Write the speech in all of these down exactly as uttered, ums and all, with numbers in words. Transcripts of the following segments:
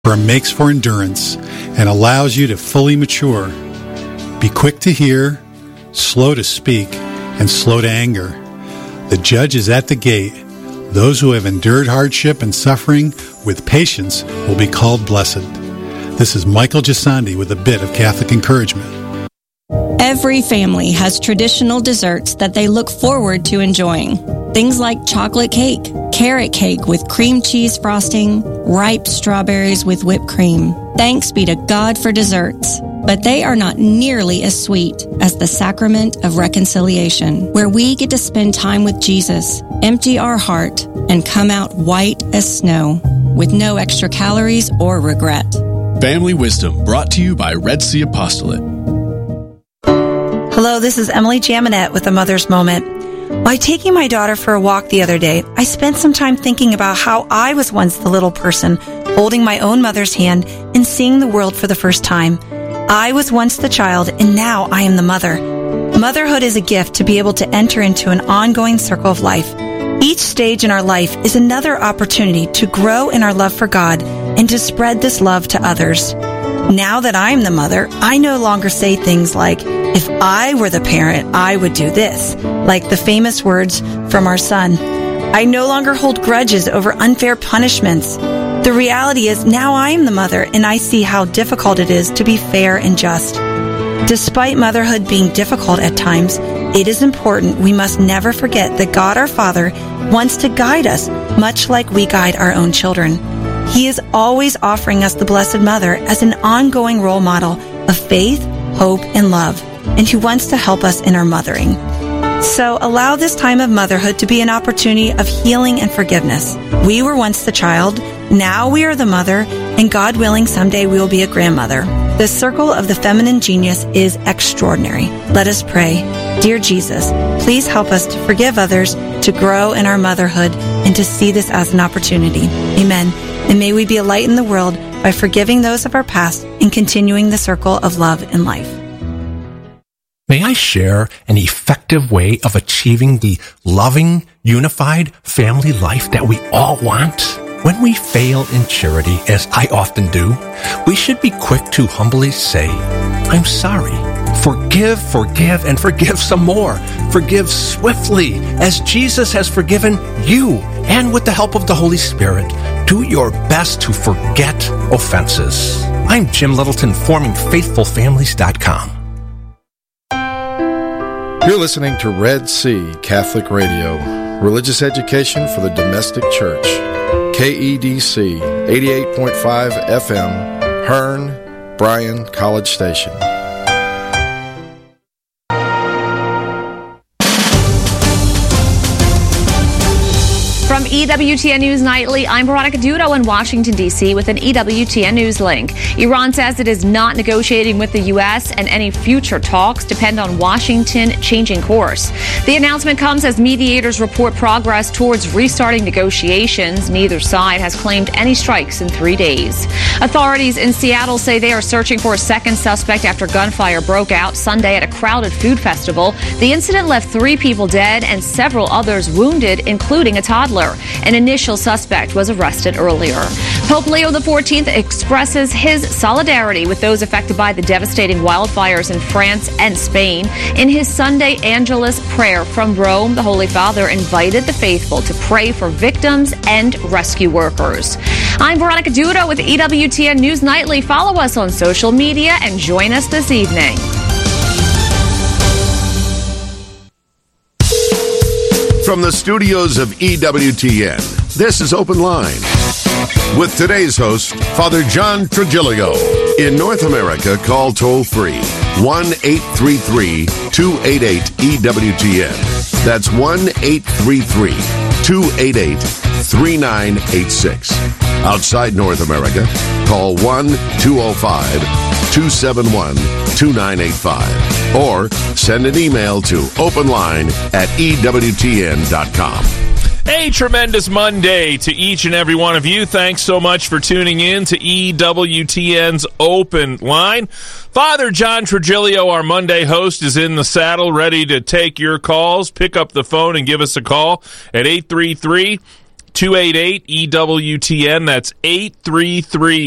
makes for endurance and allows you to fully mature. Be quick to hear, slow to speak, and slow to anger. The judge is at the gate. Those who have endured hardship and suffering with patience will be called blessed. This is Michael Gisandi with a bit of Catholic encouragement. Every family has traditional desserts that they look forward to enjoying. Things like chocolate cake, carrot cake with cream cheese frosting, ripe strawberries with whipped cream. Thanks be to God for desserts. But they are not nearly as sweet as the sacrament of reconciliation, where we get to spend time with Jesus, empty our heart, and come out white as snow, with no extra calories or regret. Family Wisdom, brought to you by Red Sea Apostolate. Hello, this is Emily Jaminet with A Mother's Moment. While taking my daughter for a walk the other day, I spent some time thinking about how I was once the little person, holding my own mother's hand and seeing the world for the first time. I was once the child, and now I am the mother. Motherhood is a gift to be able to enter into an ongoing circle of life. Each stage in our life is another opportunity to grow in our love for God and to spread this love to others. Now that I am the mother, I no longer say things like, if I were the parent, I would do this, like the famous words from our son. I no longer hold grudges over unfair punishments. The reality is now I am the mother, and I see how difficult it is to be fair and just. Despite motherhood being difficult at times, it is important we must never forget that God our Father wants to guide us, much like we guide our own children. He is always offering us the Blessed Mother as an ongoing role model of faith, hope, and love, and who wants to help us in our mothering. So allow this time of motherhood to be an opportunity of healing and forgiveness. We were once the child, now we are the mother, and God willing, someday we will be a grandmother. The circle of the feminine genius is extraordinary. Let us pray. Dear Jesus, please help us to forgive others, to grow in our motherhood, and to see this as an opportunity. Amen. And may we be a light in the world by forgiving those of our past and continuing the circle of love and life. May I share an effective way of achieving the loving, unified family life that we all want? When we fail in charity, as I often do, we should be quick to humbly say, I'm sorry. Forgive, forgive, and forgive some more. Forgive swiftly, as Jesus has forgiven you. And with the help of the Holy Spirit, do your best to forget offenses. I'm Jim Littleton, forming faithful families dot com. You're listening to Red Sea Catholic Radio, religious education for the domestic church. K E D C eighty-eight point five F M, Hearn, Bryan, College Station. From E W T N News Nightly, I'm Veronica Dudo in Washington, D C with an E W T N News link. Iran says it is not negotiating with the U S and any future talks depend on Washington changing course. The announcement comes as mediators report progress towards restarting negotiations. Neither side has claimed any strikes in three days. Authorities in Seattle say they are searching for a second suspect after gunfire broke out Sunday at a crowded food festival. The incident left three people dead and several others wounded, including a toddler. An initial suspect was arrested earlier. Pope Leo the fourteenth expresses his solidarity with those affected by the devastating wildfires in France and Spain. In his Sunday Angelus prayer from Rome, the Holy Father invited the faithful to pray for victims and rescue workers. I'm Veronica Dudo with E W T N News Nightly. Follow us on social media and join us this evening. From the studios of E W T N, this is Open Line. With today's host, Father John Trigilio. In North America, call toll-free one eight three three, two eight eight, E W T N. That's one eight three three, two eight eight, three nine eight six. Outside North America, call one two oh five, two seven one, two nine eight five. Or send an email to openline at E W T N dot com. A tremendous Monday to each and every one of you. Thanks so much for tuning in to E W T N's Open Line. Father John Trigilio, our Monday host, is in the saddle, ready to take your calls. Pick up the phone and give us a call at eight three three, two eight eight, E W T N. That's eight three three,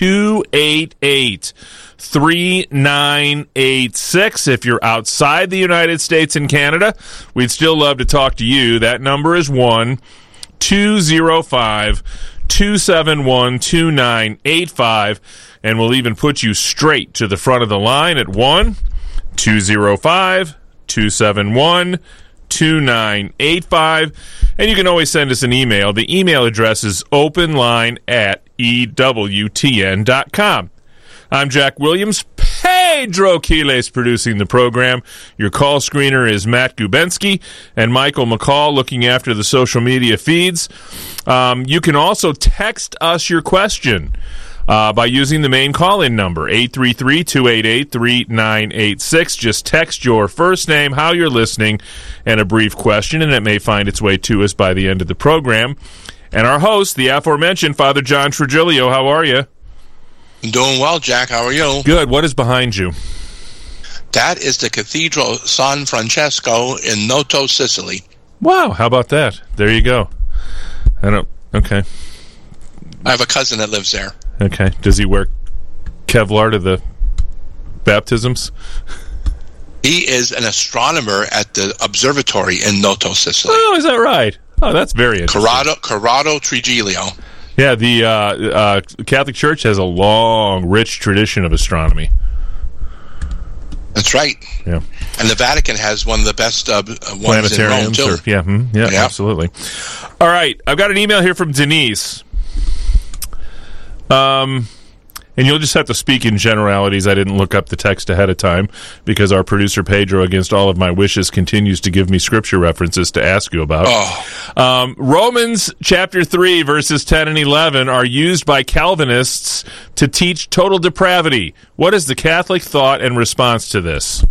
two eight eight, three nine eight six. If you're outside the United States and Canada, we'd still love to talk to you. That number is one two zero five, two seven one, two nine eight five, and we'll even put you straight to the front of the line at one two zero five, two seven one, two nine eight five. And you can always send us an email. The email address is openline at E W T N dot com. I'm Jack Williams. Pedro Quiles producing the program. Your call screener is Matt Gubensky and Michael McCall looking after the social media feeds. Um, you can also text us your question uh, by using the main call-in number, eight three three, two eight eight, three nine eight six. Just text your first name, how you're listening, and a brief question, and it may find its way to us by the end of the program. And our host, the aforementioned Father John Trigilio, how are you? Doing well, Jack. How are you? Good. What is behind you? That is the Cathedral San Francesco in Noto, Sicily. Wow. How about that? There you go. I don't... Okay. I have a cousin that lives there. Okay. Does he wear Kevlar to the baptisms? He is an astronomer at the observatory in Noto, Sicily. Oh, is that right? Oh, that's very interesting. Corrado, Corrado Trigilio. Yeah, the uh, uh, Catholic Church has a long, rich tradition of astronomy. That's right. Yeah, and the Vatican has one of the best uh, ones in Rome too. Or, yeah, mm, yeah, yeah, absolutely. All right, I've got an email here from Denise. Um, and you'll just have to speak in generalities. I didn't look up the text ahead of time because our producer Pedro, against all of my wishes, continues to give me scripture references to ask you about. Oh. Um, Romans chapter three, verses ten and eleven are used by Calvinists to teach total depravity. What is the Catholic thought and response to this?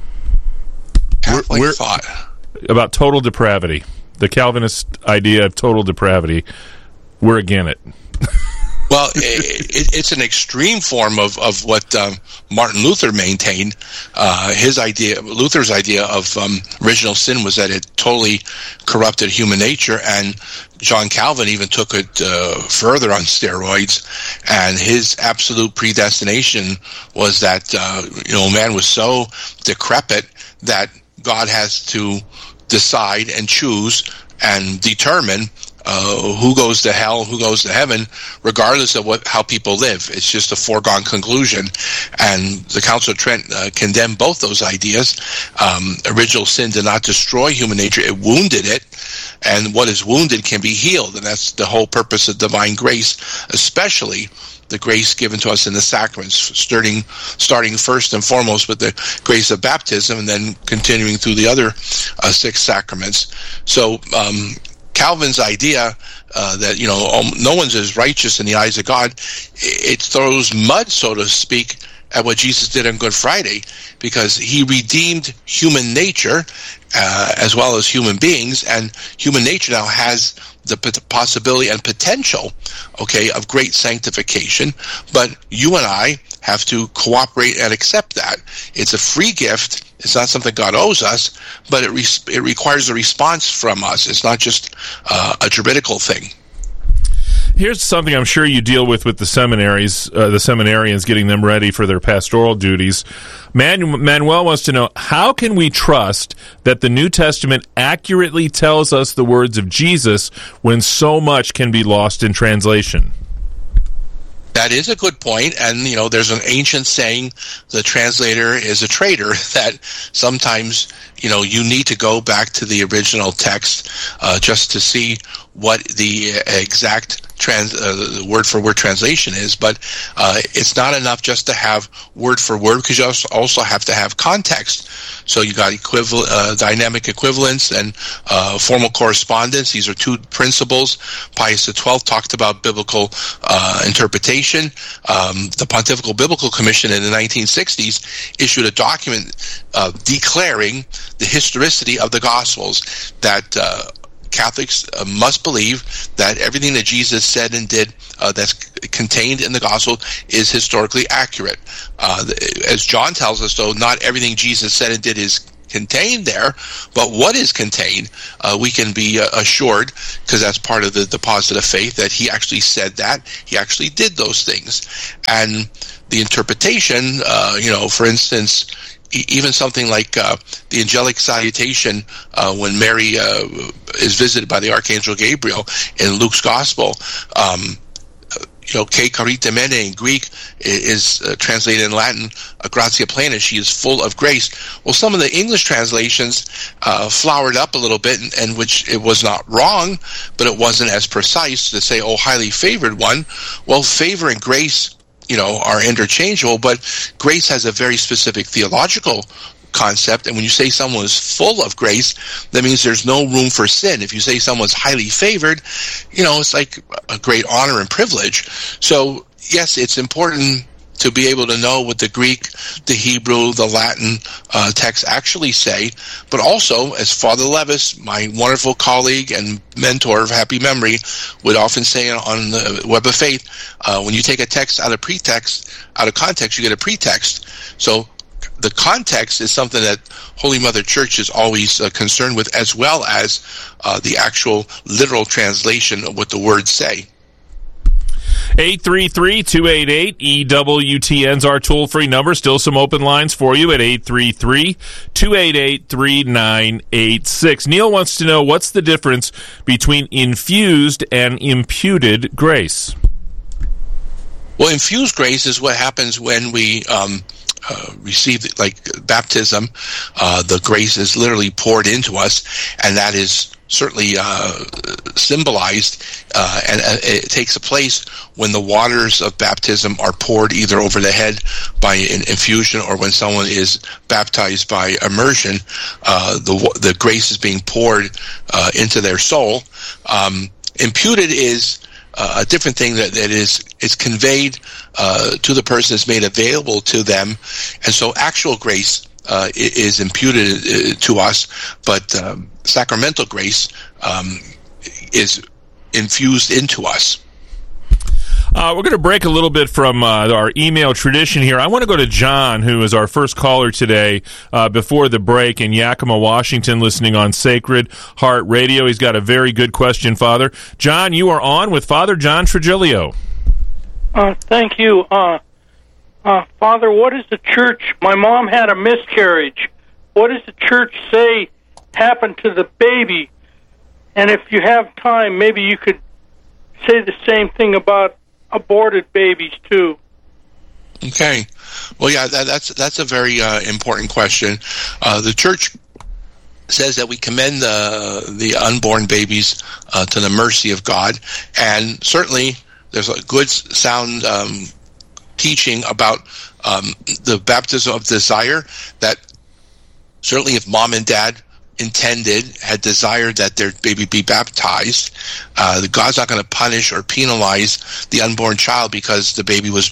Catholic we're, we're, thought? About total depravity. The Calvinist idea of total depravity. We're against it. Well, it, it's an extreme form of, of what um, Martin Luther maintained. Uh, his idea, Luther's idea of um, original sin was that it totally corrupted human nature, and John Calvin even took it uh, further on steroids. And his absolute predestination was that uh, you know man was so decrepit that God has to decide and choose and determine Uh, who goes to hell, who goes to heaven, regardless of what how people live. It's just a foregone conclusion. And the Council of Trent uh, condemned both those ideas. Um, original sin did not destroy human nature, it wounded it. And what is wounded can be healed. And that's the whole purpose of divine grace, especially the grace given to us in the sacraments, starting, starting first and foremost with the grace of baptism and then continuing through the other uh, six sacraments. So, um, Calvin's idea uh, that, you know, no one's as righteous in the eyes of God, it throws mud, so to speak, at what Jesus did on Good Friday, because he redeemed human nature uh, as well as human beings, and human nature now has the possibility and potential, okay, of great sanctification, but you and I have to cooperate and accept that. It's a free gift. It's not something God owes us, but it re- it requires a response from us. It's not just uh, a juridical thing. Here's something I'm sure you deal with with the seminaries, uh, the seminarians, getting them ready for their pastoral duties. Man- Manuel wants to know, how can we trust that the New Testament accurately tells us the words of Jesus when so much can be lost in translation? That is a good point, and you know, there's an ancient saying, the translator is a traitor, that sometimes, you know, you need to go back to the original text uh, just to see what the exact trans uh, word-for-word translation is, but uh, it's not enough just to have word-for-word, because you also have to have context. So you got equival uh, dynamic equivalence and uh, formal correspondence. These are two principles. Pius the twelfth talked about biblical uh, interpretation. Um, the Pontifical Biblical Commission in the nineteen sixties issued a document uh, declaring the historicity of the Gospels, that uh, Catholics uh, must believe that everything that Jesus said and did uh, that's contained in the gospel is historically accurate. Uh, as John tells us, though, not everything Jesus said and did is contained there, but what is contained, uh, we can be uh, assured, because that's part of the deposit of faith, that he actually said that, he actually did those things. And the interpretation, uh, you know, for instance, e- even something like uh, the angelic salutation uh, when Mary uh, is visited by the Archangel Gabriel in Luke's Gospel, um, you know, "Ke charitemene" in Greek is uh, translated in Latin, "gratia plena," she is full of grace. Well, some of the English translations uh, flowered up a little bit, and, and which it was not wrong, but it wasn't as precise to say, "Oh, highly favored one." Well, favor and grace, you know, are interchangeable, but grace has a very specific theological concept, and when you say someone is full of grace, that means there's no room for sin. If you say someone's highly favored, you know, it's like a great honor and privilege. So yes, it's important to be able to know what the Greek, the Hebrew, the Latin uh, texts actually say, but also, as Father Levis, my wonderful colleague and mentor of happy memory, would often say on the Web of Faith, uh, when you take a text out of pretext, out of context, you get a pretext. So the context is something that Holy Mother Church is always uh, concerned with, as well as uh, the actual literal translation of what the words say. eight three three, two eight eight, E W T N's our toll-free number. Still some open lines for you at eight three three, two eight eight, three nine eight six. Neil wants to know, what's the difference between infused and imputed grace? Well, infused grace is what happens when we um, uh, receive, like baptism. Uh, the grace is literally poured into us, and that is certainly uh, symbolized, uh, and uh, it takes a place when the waters of baptism are poured either over the head by an infusion, or when someone is baptized by immersion. Uh, the the grace is being poured uh, into their soul. Um, imputed is Uh, a different thing that, that is is conveyed uh, to the person, is made available to them, and so actual grace uh, is imputed uh, to us, but um, sacramental grace um, is infused into us. Uh, we're going to break a little bit from uh, our email tradition here. I want to go to John, who is our first caller today, uh, before the break, in Yakima, Washington, listening on Sacred Heart Radio. He's got a very good question, Father. John, you are on with Father John Trigilio. Uh, thank you. Uh, uh, Father, what is the church? My mom had a miscarriage. What does the church say happened to the baby? And if you have time, maybe you could say the same thing about aborted babies too. Okay, well, yeah, that, that's that's a very uh, important question. Uh, the church says that we commend the the unborn babies uh, to the mercy of God, and certainly there's a good sound um, teaching about um, the baptism of desire. That certainly, if mom and dad intended, had desired that their baby be baptized, uh, God's not going to punish or penalize the unborn child because the baby was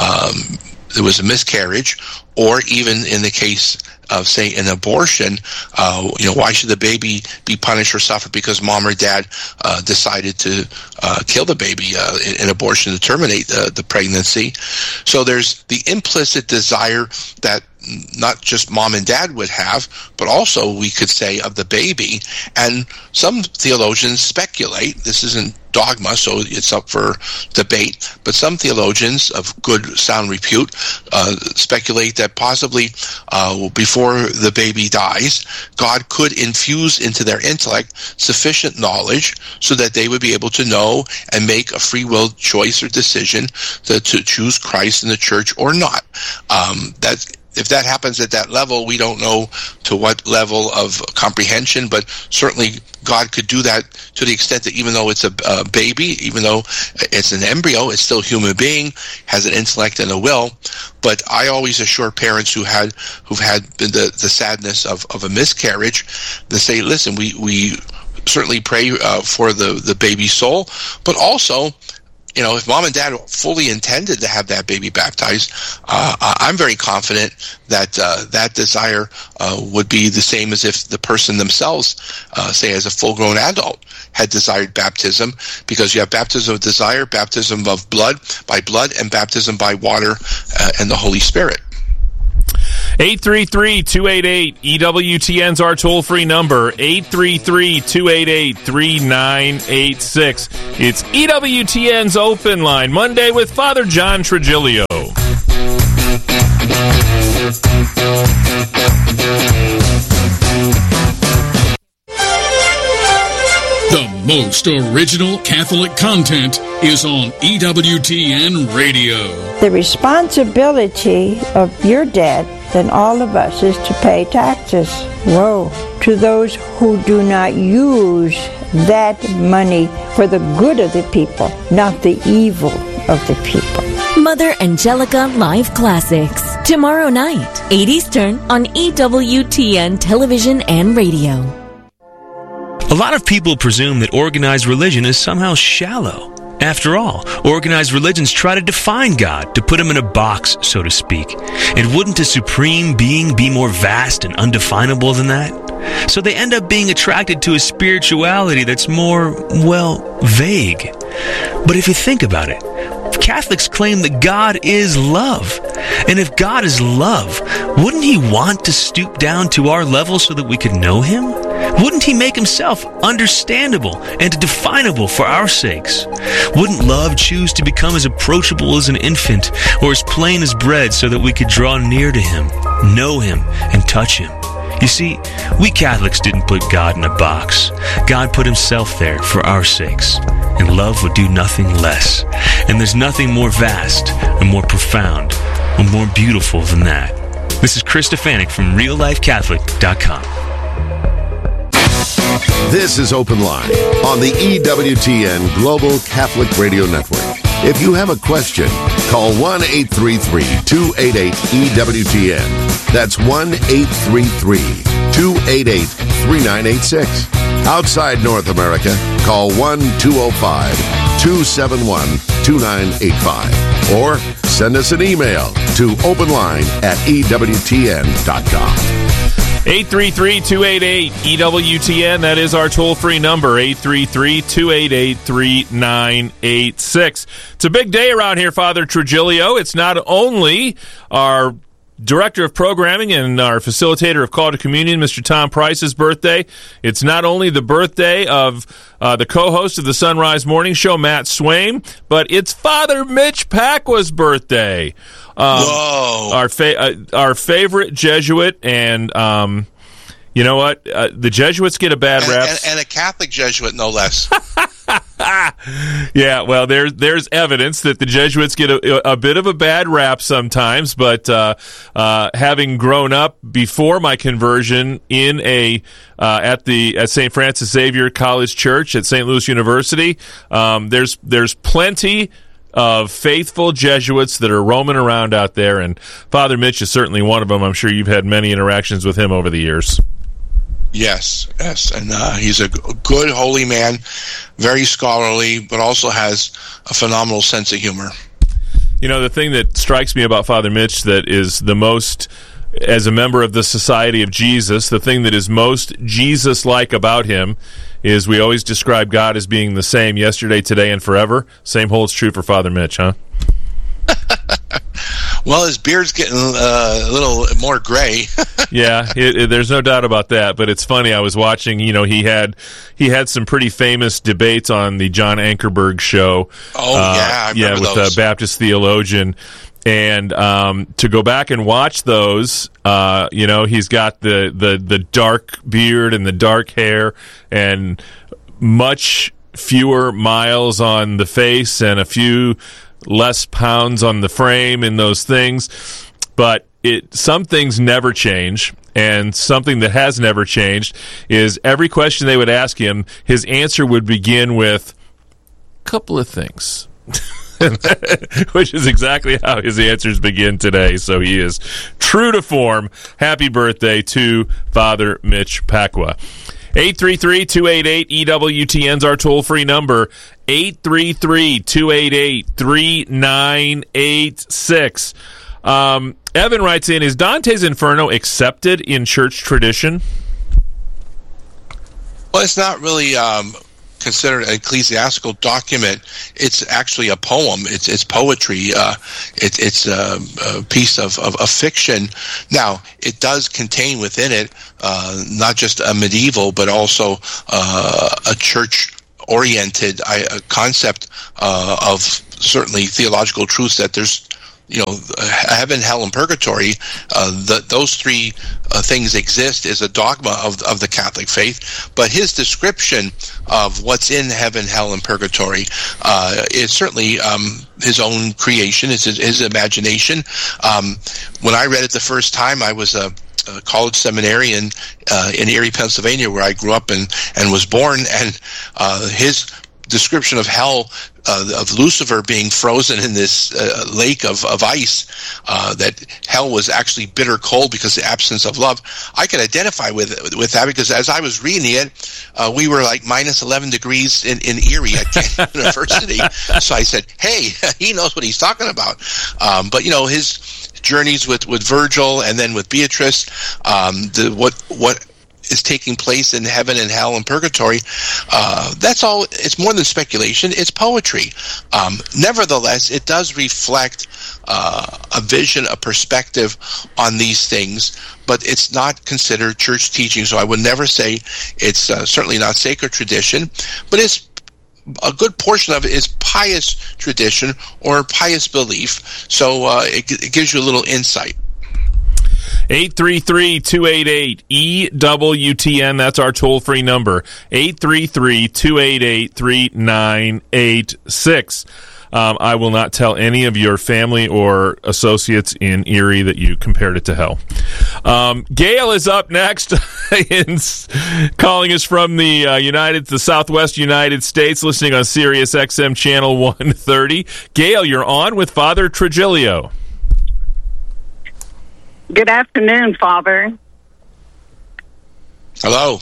um, there was a miscarriage, or even in the case of, say, an abortion, uh, you know, why should the baby be punished or suffer because mom or dad uh, decided to uh, kill the baby uh, in, in abortion to terminate the, the pregnancy? So there's the implicit desire that not just mom and dad would have, but also we could say of the baby. And some theologians speculate, this isn't dogma, so it's up for debate, but some theologians of good sound repute uh, speculate that possibly uh, before the baby dies, God could infuse into their intellect sufficient knowledge so that they would be able to know and make a free will choice or decision to, to choose Christ in the church or not. Um, that If that happens at that level, we don't know to what level of comprehension, but certainly God could do that to the extent that even though it's a, a baby, even though it's an embryo, it's still a human being, has an intellect and a will. But I always assure parents who had who've had the, the sadness of, of a miscarriage, to say, listen, we, we certainly pray uh, for the, the baby's soul, but also, you know, if mom and dad fully intended to have that baby baptized, uh, I'm very confident that uh, that desire uh, would be the same as if the person themselves, uh, say as a full-grown adult, had desired baptism, because you have baptism of desire, baptism of blood by blood, and baptism by water uh, and the Holy Spirit. eight three three, two eight eight, E W T N's our toll-free number, eight three three, two eight eight, three nine eight six. It's E W T N's Open Line, Monday with Father John Trigilio. The most original Catholic content is on E W T N Radio. The responsibility of your debt than all of us is to pay taxes. Woe to those who do not use that money for the good of the people, not the evil of the people. Mother Angelica Live Classics. Tomorrow night, eight Eastern on E W T N Television and Radio. A lot of people presume that organized religion is somehow shallow. After all, organized religions try to define God, to put him in a box, so to speak. And wouldn't a supreme being be more vast and undefinable than that? So they end up being attracted to a spirituality that's more, well, vague. But if you think about it, Catholics claim that God is love. And if God is love, wouldn't he want to stoop down to our level so that we could know him? Wouldn't he make himself understandable and definable for our sakes? Wouldn't love choose to become as approachable as an infant or as plain as bread so that we could draw near to him, know him, and touch him? You see, we Catholics didn't put God in a box. God put himself there for our sakes. And love would do nothing less. And there's nothing more vast or more profound or more beautiful than that. This is Chris Stefanik from real life catholic dot com. This is Open Line on the E W T N Global Catholic Radio Network. If you have a question, call one eight three three, two eight eight, E W T N. That's one eight three three, two eight eight, three nine eight six. Outside North America, call one two zero five, two seven one, two nine eight five. Or send us an email to openline at E W T N dot com. eight three three, two eight eight, E W T N. That is our toll-free number, eight three three, two eight eight, three nine eight six. It's a big day around here, Father Trigilio. It's not only our Director of Programming and our Facilitator of Call to Communion, Mister Tom Price's birthday. It's not only the birthday of uh, the co-host of the Sunrise Morning Show, Matt Swaim, but it's Father Mitch Pacwa's birthday. Um, Whoa! Our fa- uh, our favorite Jesuit, and um, you know what? Uh, the Jesuits get a bad and, rap, and, and a Catholic Jesuit, no less. Yeah, well, there's there's evidence that the Jesuits get a, a bit of a bad rap sometimes, but uh, uh, having grown up before my conversion in a uh, at the at Saint Francis Xavier College Church at Saint Louis University, um, there's there's plenty of faithful Jesuits that are roaming around out there, and Father Mitch is certainly one of them. I'm sure you've had many interactions with him over the years. Yes, yes, and uh, he's a good, holy man, very scholarly, but also has a phenomenal sense of humor. You know, the thing that strikes me about Father Mitch that is the most, as a member of the Society of Jesus, the thing that is most Jesus-like about him is we always describe God as being the same yesterday, today, and forever. Same holds true for Father Mitch, huh? Well, his beard's getting uh, a little more gray. Yeah, it, it, there's no doubt about that. But it's funny. I was watching. You know, he had he had some pretty famous debates on the John Ankerberg show. Oh uh, yeah, I yeah, remember with those. a Baptist theologian. And um, to go back and watch those, uh, you know, he's got the, the, the dark beard and the dark hair and much fewer miles on the face and a few less pounds on the frame and those things. But it some things never change. And something that has never changed is every question they would ask him, his answer would begin with a couple of things. Which is exactly how his answers begin today. So he is true to form. Happy birthday to Father Mitch Pacwa. eight three three, two eight eight, E W T N's our toll-free number. eight three three, two eight eight, three nine eight six. Um, Evan writes in, is Dante's Inferno accepted in church tradition? Well, it's not really um, considered an ecclesiastical document. It's actually a poem. It's it's poetry. Uh, it, it's a, a piece of, of, of fiction. Now, it does contain within it uh, not just a medieval, but also uh, a church-oriented uh, concept uh, of certainly theological truths that there's, you know, heaven, hell, and purgatory. Uh, the, those three uh, things exist as a dogma of of the Catholic faith. But his description of what's in heaven, hell, and purgatory uh, is certainly um, his own creation. It's his, his imagination. Um, when I read it the first time, I was a A college seminarian uh, in Erie, Pennsylvania, where I grew up and, and was born, and uh, his description of hell, uh, of Lucifer being frozen in this uh, lake of, of ice, uh, that hell was actually bitter cold because of the absence of love. I could identify with with that because as I was reading it, uh, we were like minus eleven degrees in, in Erie at Kent University. So I said, hey, he knows what he's talking about. Um, but, you know, his journeys with, with Virgil and then with Beatrice, um, the what what is taking place in heaven and hell and purgatory, uh, that's all. It's more than speculation. It's poetry. Um, nevertheless, it does reflect uh, a vision, a perspective on these things, but it's not considered church teaching. So I would never say it's uh, certainly not sacred tradition, but it's a good portion of it is pious tradition or pious belief. So uh, it, it gives you a little insight. eight three three, two eight eight, E W T N. That's our toll-free number. eight three three, two eight eight, three nine eight six. Um, I will not tell any of your family or associates in Erie that you compared it to hell. Um, Gail is up next, in, calling us from the uh, United, the Southwest United States, listening on Sirius X M channel one thirty. Gail, you're on with Father Trigilio. Good afternoon, Father. Hello.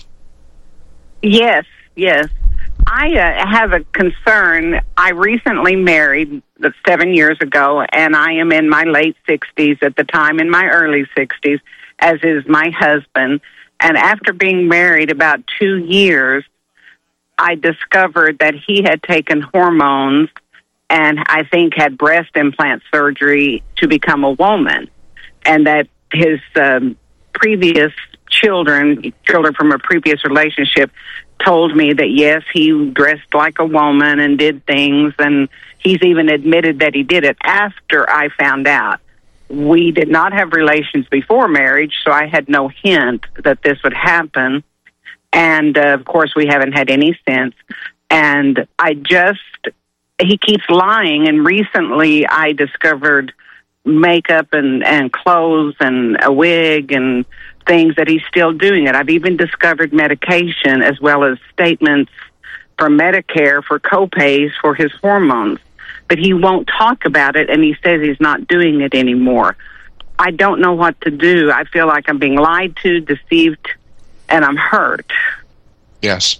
Yes, yes. I uh, have a concern. I recently married seven years ago, and I am in my late sixties at the time, in my early sixties, as is my husband. And after being married about two years, I discovered that he had taken hormones and I think had breast implant surgery to become a woman, and that his um, previous children, children from a previous relationship, told me that, yes, he dressed like a woman and did things, and he's even admitted that he did it after I found out. We did not have relations before marriage, so I had no hint that this would happen. And, uh, of course, we haven't had any since. And I just, he keeps lying, and recently I discovered makeup and, and clothes and a wig and things that he's still doing it. I've even discovered medication as well as statements from Medicare for copays for his hormones. But he won't talk about it, and he says he's not doing it anymore. I don't know what to do. I feel like I'm being lied to, deceived, and I'm hurt. Yes.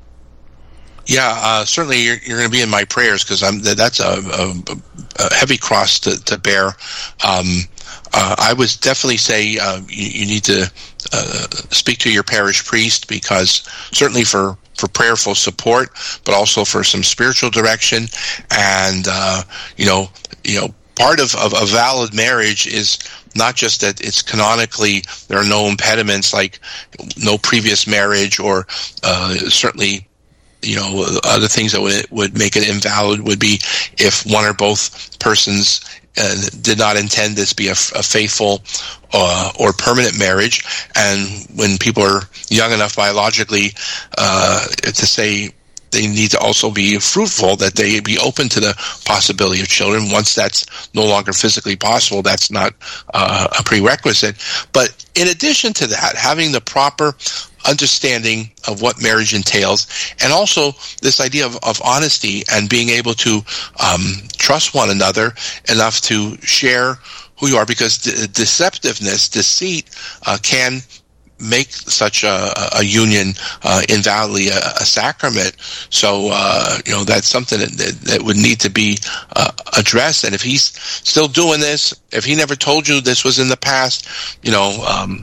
Yeah, uh, certainly you're, you're going to be in my prayers, because I'm that's a, a, a heavy cross to, to bear. Um, uh, I would definitely say uh, you, you need to uh, speak to your parish priest, because certainly for, for prayerful support, but also for some spiritual direction. And uh, you know, you know, part of, of a valid marriage is not just that it's canonically there are no impediments, like no previous marriage, or uh, certainly, you know, other things that would would make it invalid would be if one or both persons uh, did not intend this to be a, a faithful uh, or permanent marriage. And when people are young enough biologically uh, to say they need to also be fruitful, that they be open to the possibility of children. Once that's no longer physically possible, that's not uh, a prerequisite. But in addition to that, having the proper understanding of what marriage entails, and also this idea of, of honesty and being able to um, trust one another enough to share who you are, because de- deceptiveness, deceit uh, can make such a, a union uh, invalidly a, a sacrament. So, uh, you know, that's something that, that, that would need to be uh, addressed. And if he's still doing this, if he never told you this was in the past, you know, um,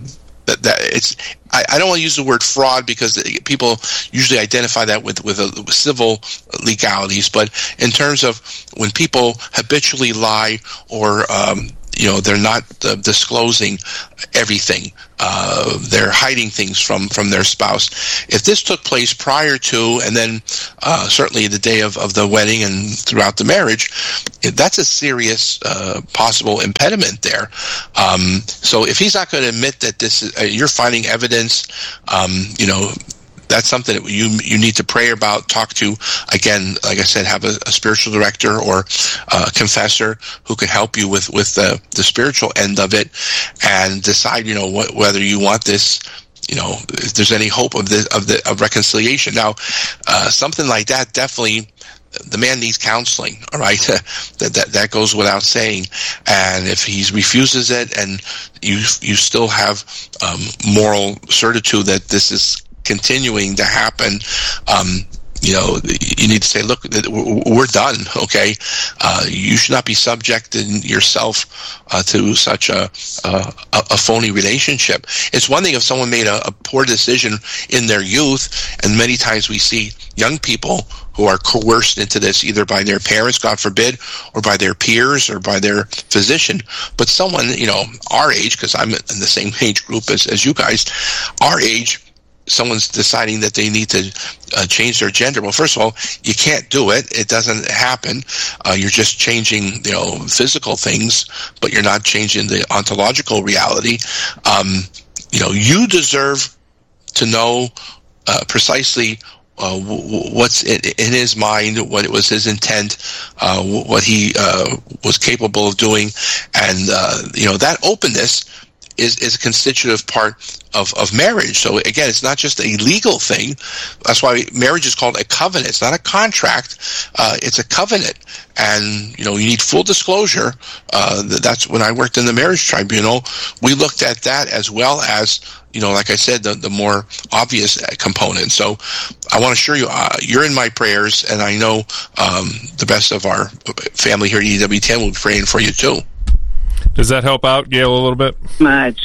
that, that it's. I, I don't want to use the word fraud because people usually identify that with with, a, with civil legalities. But in terms of when people habitually lie or um, you know, they're not uh, disclosing everything. Uh, they're hiding things from, from their spouse. If this took place prior to and then uh, certainly the day of, of the wedding and throughout the marriage, that's a serious uh, possible impediment there. Um, so if he's not going to admit that this is, uh, you're finding evidence, um, you know, that's something that you you need to pray about, talk to, again, like I said, have a, a spiritual director or a confessor who can help you with, with the, the spiritual end of it and decide, you know, what, whether you want this, you know, if there's any hope of the, of the, of reconciliation. Now, uh, something like that, definitely, the man needs counseling, all right? that, that that goes without saying. And if he refuses it and you you still have um, moral certitude that this is continuing to happen, um, you know, you need to say, look, we're done, okay? Uh, you should not be subjecting yourself uh, to such a, a a phony relationship. It's one thing if someone made a, a poor decision in their youth, and many times we see young people who are coerced into this either by their parents, God forbid, or by their peers or by their physician. But someone, you know, our age, because I'm in the same age group as, as you guys, our age, someone's deciding that they need to uh, change their gender. Well, first of all, you can't do it. It doesn't happen. Uh, you're just changing, you know, physical things, but you're not changing the ontological reality. Um, you know, you deserve to know uh, precisely uh, w- what's in, in his mind, what it was his intent, uh, w- what he uh, was capable of doing, and uh, you know, that openness is is a constitutive part of, of marriage. So again, it's not just a legal thing. That's why marriage is called a covenant. It's not a contract. Uh, it's a covenant. And, you know, you need full disclosure. Uh, that's when I worked in the marriage tribunal. We looked at that as well as, you know, like I said, the, the more obvious component. So I want to assure you, uh, you're in my prayers, and I know um, the best of our family here at E W T N will be praying for you too. Does that help out, Gail, a little bit? Much.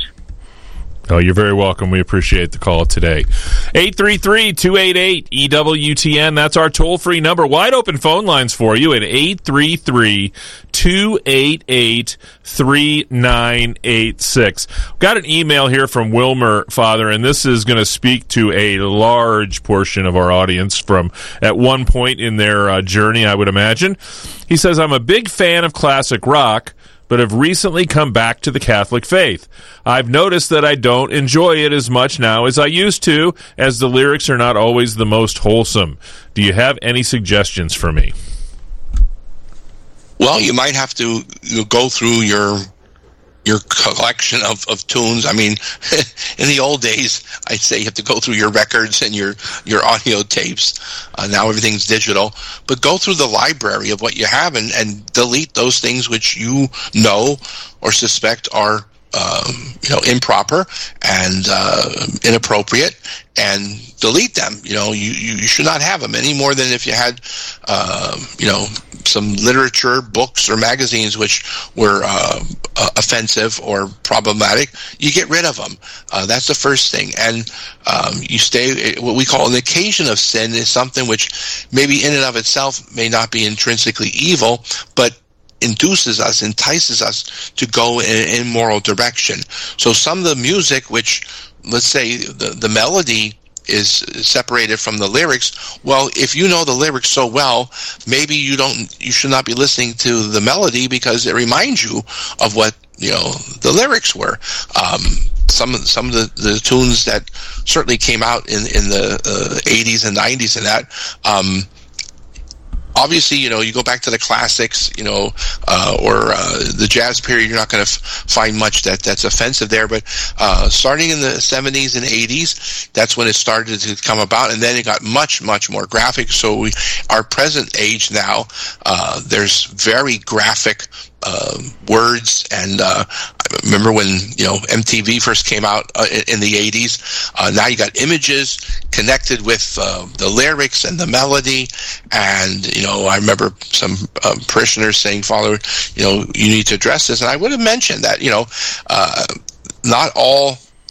Oh, you're very welcome. We appreciate the call today. eight three three, two eight eight, E W T N. That's our toll-free number. Wide open phone lines for you at eight three three, two eight eight, three nine eight six. Got an email here from Wilmer, Father, and this is going to speak to a large portion of our audience from at one point in their uh, journey, I would imagine. He says, I'm a big fan of classic rock, but have recently come back to the Catholic faith. I've noticed that I don't enjoy it as much now as I used to, as the lyrics are not always the most wholesome. Do you have any suggestions for me? Well, you might have to you know, go through your your collection of, of tunes. I mean, in the old days, I'd say you have to go through your records and your, your audio tapes. Uh, now everything's digital. But go through the library of what you have and, and delete those things which you know or suspect are um, you know, improper and uh, inappropriate, and delete them. You know, you, you, you should not have them any more than if you had, uh, you know, some literature, books, or magazines which were uh, uh, offensive or problematic. You get rid of them. Uh, that's the first thing. And um, you stay, what we call an occasion of sin is something which maybe in and of itself may not be intrinsically evil, but induces us, entices us to go in an immoral direction. So some of the music which, let's say, the, the melody is separated from the lyrics. Well, if you know the lyrics so well, maybe you don't, you should not be listening to the melody because it reminds you of what, you know, the lyrics were. Um, some of some of the, the tunes that certainly came out in in the uh, eighties and nineties and that. Um, Obviously, you know, you go back to the classics, you know, uh, or uh, the jazz period, you're not going to f- find much that, that's offensive there. But uh, starting in the seventies and eighties, that's when it started to come about. And then it got much, much more graphic. So we, our present age now, uh, there's very graphic Uh, words, and uh, I remember when, you know, M T V first came out uh, in the eighties. Uh, now you got images connected with uh, the lyrics and the melody, and, you know, I remember some um, parishioners saying, Father, you know, you need to address this, and I would have mentioned that, you know, uh, not all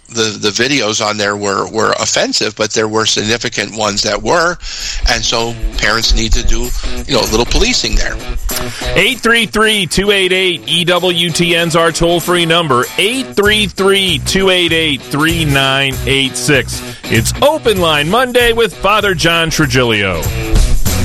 the, the videos on there were, were offensive, but there were significant ones that were, and so parents need to do, you know, a little policing there. eight three three, two eight eight, E W T N's our toll-free number, eight three three, two eight eight, three nine eight six. It's Open Line Monday with Father John Trigilio.